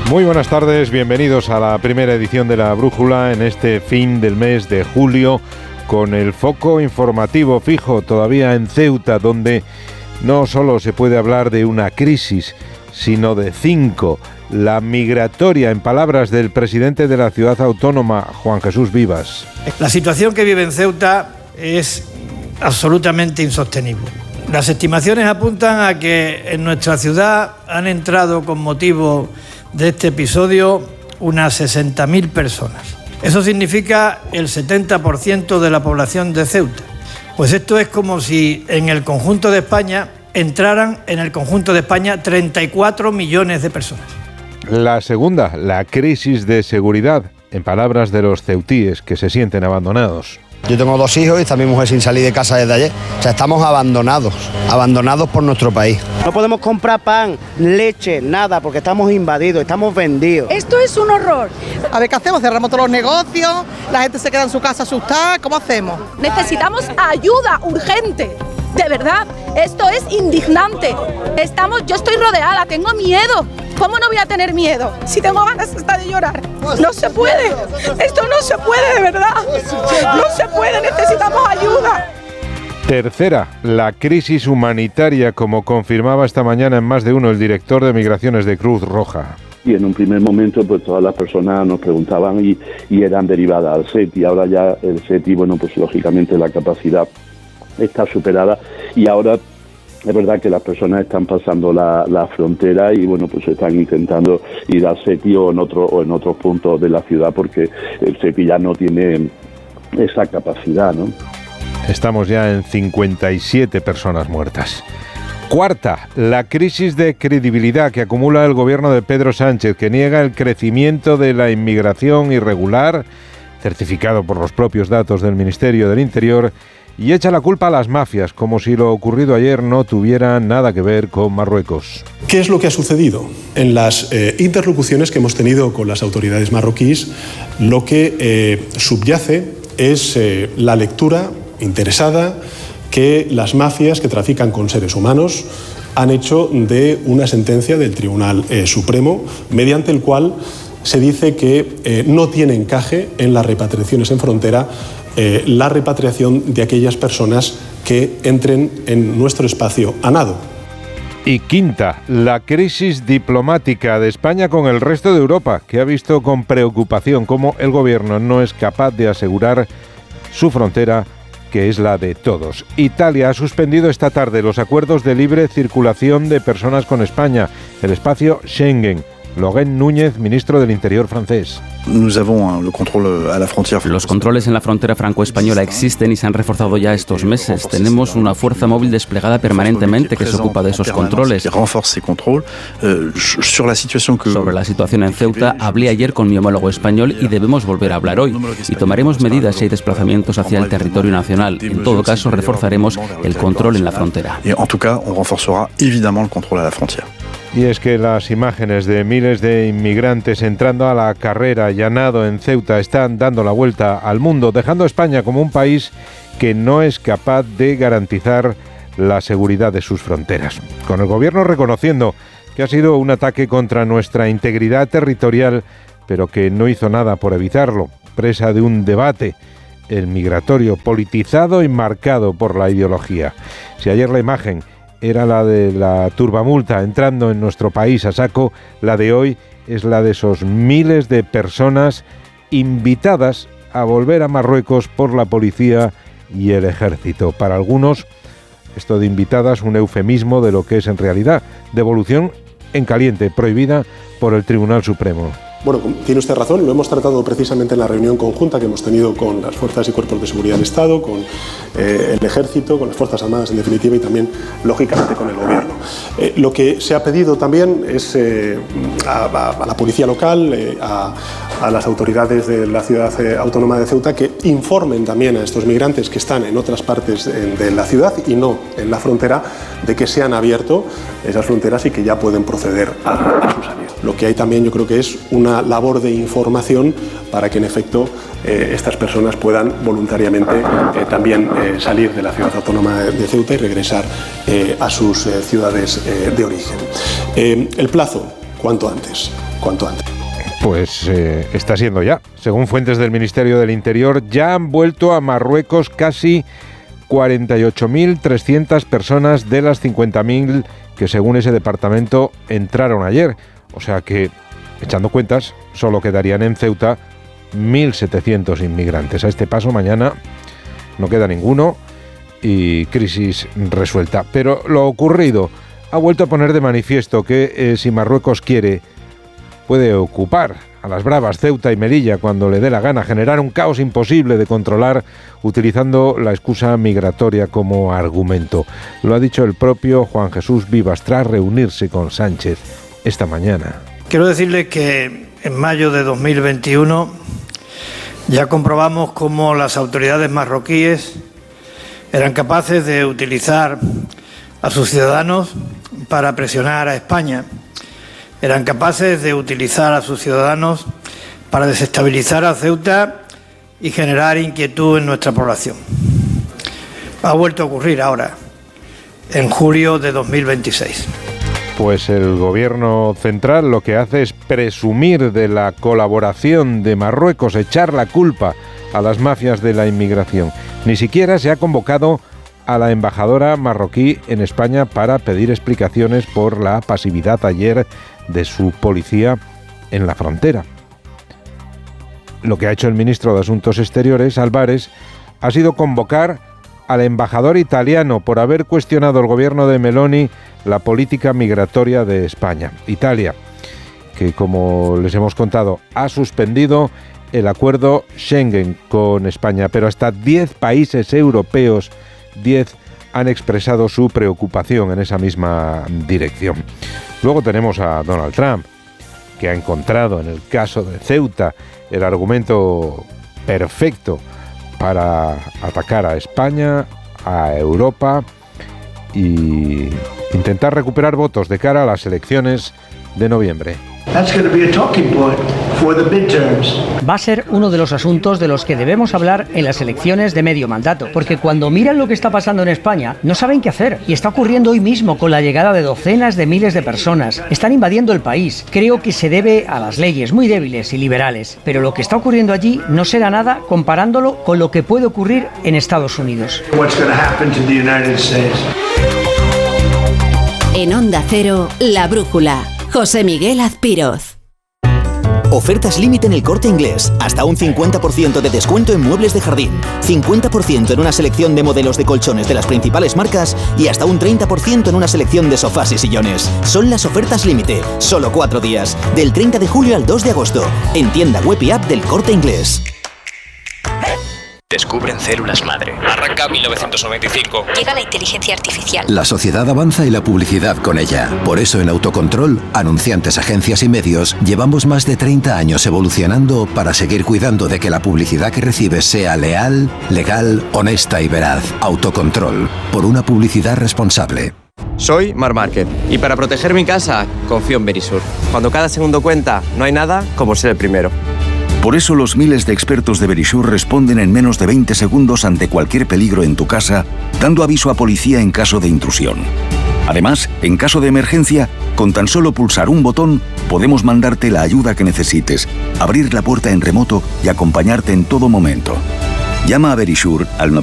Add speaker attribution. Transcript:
Speaker 1: Muy buenas tardes, bienvenidos a la primera edición de La Brújula en este fin del mes de julio, con el foco informativo fijo todavía en Ceuta, donde no solo se puede hablar de una crisis, sino de 5. La migratoria, en palabras del presidente de la ciudad autónoma, Juan Jesús Vivas.
Speaker 2: La situación que vive en Ceuta es absolutamente insostenible. Las estimaciones apuntan a que en nuestra ciudad han entrado con motivo de este episodio unas 60.000 personas. Eso significa el 70% de la población de Ceuta. Pues esto es como si en el conjunto de España entraran en el conjunto de España 34 millones de personas.
Speaker 1: La segunda, la crisis de seguridad, en palabras de los ceutíes que se sienten abandonados.
Speaker 3: Yo tengo 2 hijos y está mi mujer sin salir de casa desde ayer. O sea, estamos abandonados por nuestro país.
Speaker 4: No podemos comprar pan, leche, nada, porque estamos invadidos, estamos vendidos.
Speaker 5: Esto es un horror.
Speaker 6: A ver, ¿qué hacemos? Cerramos todos los negocios, la gente se queda en su casa asustada, ¿cómo hacemos?
Speaker 5: Necesitamos ayuda urgente. De verdad, esto es indignante. Yo estoy rodeada, tengo miedo. ¿Cómo no voy a tener miedo? Si tengo ganas hasta de llorar. No se puede. Esto no se puede, de verdad. No se puede, necesitamos ayuda.
Speaker 1: Tercera, la crisis humanitaria, como confirmaba esta mañana en Más de Uno el director de Migraciones de Cruz Roja.
Speaker 7: Y en un primer momento, pues todas las personas nos preguntaban y eran derivadas al SETI. Ahora ya el SETI, bueno, pues lógicamente la capacidad está superada y ahora es verdad que las personas están pasando la frontera y bueno, pues están intentando ir al SETI o en otros puntos de la ciudad porque el SETI ya no tiene esa capacidad, ¿no?
Speaker 1: Estamos ya en 57 personas muertas. Cuarta, la crisis de credibilidad que acumula el gobierno de Pedro Sánchez, que niega el crecimiento de la inmigración irregular, certificado por los propios datos del Ministerio del Interior, y echa la culpa a las mafias, como si lo ocurrido ayer no tuviera nada que ver con Marruecos.
Speaker 8: ¿Qué es lo que ha sucedido? En las interlocuciones que hemos tenido con las autoridades marroquíes, lo que subyace es la lectura interesada que las mafias que trafican con seres humanos han hecho de una sentencia del Tribunal Supremo, mediante el cual se dice que no tiene encaje en las repatriaciones en frontera la repatriación de aquellas personas que entren en nuestro espacio a nado.
Speaker 1: Y quinta, la crisis diplomática de España con el resto de Europa, que ha visto con preocupación cómo el gobierno no es capaz de asegurar su frontera, que es la de todos. Italia ha suspendido esta tarde los acuerdos de libre circulación de personas con España, el espacio Schengen. Laurent Núñez, ministro del Interior francés.
Speaker 9: Los controles en la frontera franco-española existen y se han reforzado ya estos meses. Tenemos una fuerza móvil desplegada permanentemente que se ocupa de esos controles. Sobre la situación en Ceuta, hablé ayer con mi homólogo español y debemos volver a hablar hoy. Y tomaremos medidas si hay desplazamientos hacia el territorio nacional. En todo caso, reforzaremos el control en la frontera.
Speaker 1: Y es que las imágenes de miles de inmigrantes entrando a la carrera y a nado en Ceuta están dando la vuelta al mundo, dejando a España como un país que no es capaz de garantizar la seguridad de sus fronteras. Con el gobierno reconociendo que ha sido un ataque contra nuestra integridad territorial, pero que no hizo nada por evitarlo, presa de un debate, el migratorio, politizado y marcado por la ideología. Si ayer la imagen era la de la turbamulta entrando en nuestro país a saco, la de hoy es la de esos miles de personas invitadas a volver a Marruecos por la policía y el ejército. Para algunos, esto de invitadas, un eufemismo de lo que es en realidad devolución en caliente, prohibida por el Tribunal Supremo.
Speaker 8: Bueno, tiene usted razón, lo hemos tratado precisamente en la reunión conjunta que hemos tenido con las fuerzas y cuerpos de seguridad del Estado, con el Ejército, con las Fuerzas Armadas en definitiva y también, lógicamente, con el Gobierno. Lo que se ha pedido también es a la policía local, a las autoridades de la ciudad autónoma de Ceuta que informen también a estos migrantes que están en otras partes de la ciudad y no en la frontera, de que se han abierto esas fronteras y que ya pueden proceder a su salida. Lo que hay también, yo creo que es una labor de información para que en efecto estas personas puedan voluntariamente también salir de la ciudad autónoma de Ceuta y regresar a sus ciudades de origen. El plazo cuanto antes.
Speaker 1: Pues está siendo ya. Según fuentes del Ministerio del Interior, ya han vuelto a Marruecos casi 48.300 personas de las 50.000 que según ese departamento entraron ayer. O sea que, echando cuentas, solo quedarían en Ceuta 1.700 inmigrantes. A este paso mañana no queda ninguno y crisis resuelta. Pero lo ocurrido ha vuelto a poner de manifiesto que si Marruecos quiere, puede ocupar a las bravas Ceuta y Melilla cuando le dé la gana, generar un caos imposible de controlar utilizando la excusa migratoria como argumento. Lo ha dicho el propio Juan Jesús Vivas tras reunirse con Sánchez esta mañana.
Speaker 2: Quiero decirles que en mayo de 2021 ya comprobamos cómo las autoridades marroquíes eran capaces de utilizar a sus ciudadanos para presionar a España. Eran capaces de utilizar a sus ciudadanos para desestabilizar a Ceuta y generar inquietud en nuestra población. Ha vuelto a ocurrir ahora, en julio de 2026.
Speaker 1: Pues el gobierno central lo que hace es presumir de la colaboración de Marruecos, echar la culpa a las mafias de la inmigración. Ni siquiera se ha convocado a la embajadora marroquí en España para pedir explicaciones por la pasividad ayer de su policía en la frontera. Lo que ha hecho el ministro de Asuntos Exteriores, Álvarez, ha sido convocar al embajador italiano por haber cuestionado el gobierno de Meloni la política migratoria de España. Italia, que como les hemos contado, ha suspendido el acuerdo Schengen con España, pero hasta 10 países europeos, 10 han expresado su preocupación en esa misma dirección. Luego tenemos a Donald Trump, que ha encontrado en el caso de Ceuta el argumento perfecto para atacar a España, a Europa y intentar recuperar votos de cara a las elecciones de noviembre.
Speaker 10: Va a ser uno de los asuntos de los que debemos hablar en las elecciones de medio mandato, porque cuando miran lo que está pasando en España, no saben qué hacer, y está ocurriendo hoy mismo con la llegada de docenas de miles de personas. Están invadiendo el país. Creo que se debe a las leyes muy débiles y liberales, pero lo que está ocurriendo allí no será nada comparándolo con lo que puede ocurrir en Estados Unidos.
Speaker 11: En Onda Cero, La Brújula. José Miguel Azpiroz.
Speaker 12: Ofertas límite en El Corte Inglés. Hasta un 50% de descuento en muebles de jardín. 50% en una selección de modelos de colchones de las principales marcas y hasta un 30% en una selección de sofás y sillones. Son las ofertas límite. Solo 4 días. Del 30 de julio al 2 de agosto. En tienda web y app del Corte Inglés.
Speaker 13: Descubren células madre. Arranca 1995.
Speaker 14: Llega la inteligencia artificial.
Speaker 15: La sociedad avanza y la publicidad con ella. Por eso en Autocontrol, anunciantes, agencias y medios, llevamos más de 30 años evolucionando para seguir cuidando de que la publicidad que recibes sea leal, legal, honesta y veraz. Autocontrol. Por una publicidad responsable.
Speaker 16: Soy Mar Márquez y para proteger mi casa confío en Verisur. Cuando cada segundo cuenta, no hay nada como ser el primero.
Speaker 17: Por eso los miles de expertos de Verisur responden en menos de 20 segundos ante cualquier peligro en tu casa, dando aviso a policía en caso de intrusión. Además, en caso de emergencia, con tan solo pulsar un botón, podemos mandarte la ayuda que necesites, abrir la puerta en remoto y acompañarte en todo momento. Llama a Verisur al